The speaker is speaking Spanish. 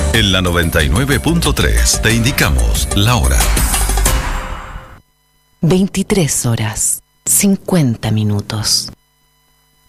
En la 99.3 te indicamos la hora. 23 horas, 50 minutos.